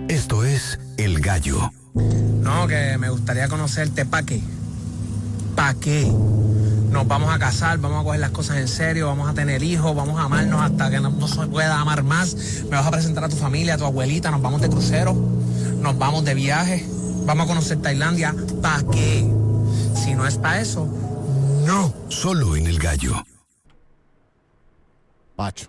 Esto es El Gallo. No, que me gustaría conocerte. ¿Para qué? ¿Para qué? Nos vamos a casar, vamos a coger las cosas en serio, vamos a tener hijos, vamos a amarnos hasta que no se pueda amar más. Me vas a presentar a tu familia, a tu abuelita, nos vamos de crucero, nos vamos de viaje, vamos a conocer Tailandia. ¿Para qué? Si no es para eso, no. Solo en El Gallo. Pacho.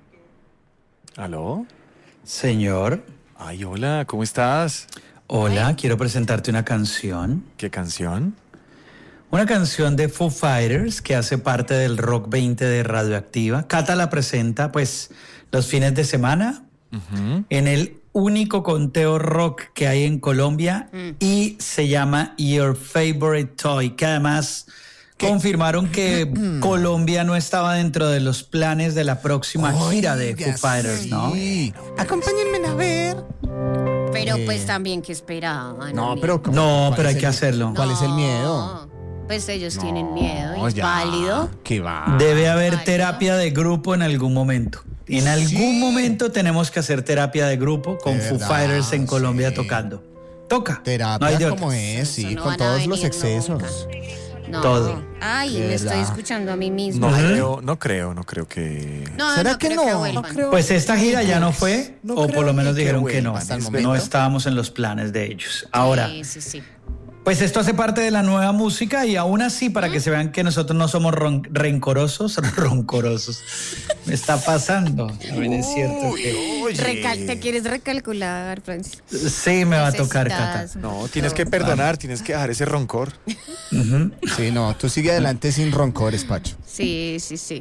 ¿Aló? Señor, Ay, hola, ¿cómo estás? hola, quiero presentarte una canción. ¿Qué canción? Una canción de Foo Fighters que hace parte del Rock 20 de Radioactiva. Cata la presenta, pues, los fines de semana en el único conteo rock que hay en Colombia y se llama Your Favorite Toy, que además confirmaron que Colombia no estaba dentro de los planes de la próxima gira de Foo Fighters, ¿no? Sí. Acompáñenme a ver. Pero pues también que esperaban. No, amigo. pero ¿cómo? No, ¿Cuál pero es hay que hacerlo. ¿Cuál es el No, miedo? Pues ellos tienen miedo y es ya. válido. ¿Qué va? Debe haber Válido. terapia de grupo en algún momento. En algún momento tenemos que hacer terapia de grupo con De Foo verdad, Fighters en Colombia sí. tocando. Toca. Terapia no hay de como otra. es, Eso sí, no con van a todos los venir excesos. nunca. No. Todo. Ay, De me estoy verdad. escuchando a mí mismo. No creo que... No, ¿Será no que creo no? vuelvan. No creo. Pues esta gira ya no fue, No o creo por lo menos ni que dijeron que no. vuelvan, hasta el No momento. estábamos en los planes de ellos. Ahora, Sí. pues esto hace parte de la nueva música y aún así, para que se vean que nosotros no somos rencorosos, me está pasando. También es cierto que... ¿Te quieres recalcular, Francis? Sí, me va a tocar, Cata. Necesitas- No, tienes que perdonar, tienes que dejar ese roncor. Sí, no, tú sigue adelante sin roncores, Pacho. Sí.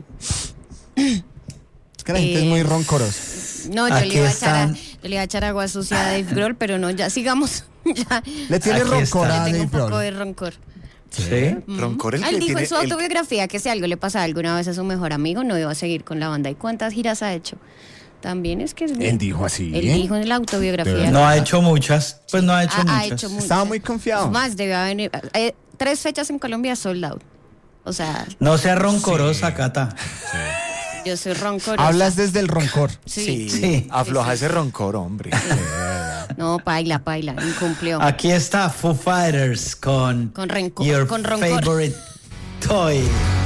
Es que la gente es muy roncorosa. No, yo Aquí le, iba a están. yo le iba a echar agua sucia a Dave Grohl, pero no, ya sigamos. Ya. Le tiene Aquí roncor está. a Tengo Dave un poco Grohl. de roncor. Sí. Roncor el Él que dijo tiene... en su autobiografía que si algo le pasaba alguna vez a su mejor amigo, no iba a seguir con la banda. ¿Y cuántas giras ha hecho? También es que... Él dijo así. Él dijo en la autobiografía. No ha hecho muchas. Pues no ha hecho Ha muchas. hecho muchas. Estaba muy confiado. Es más, debe haber... 3 fechas en Colombia sold out. O sea, No sea roncorosa, Cata. yo soy roncorosa. Hablas desde el roncor. Sí. Afloja ese roncor, hombre. No, paila, incumplió. Aquí está Foo Fighters con Con rencor, Your con roncor. Favorite Toy.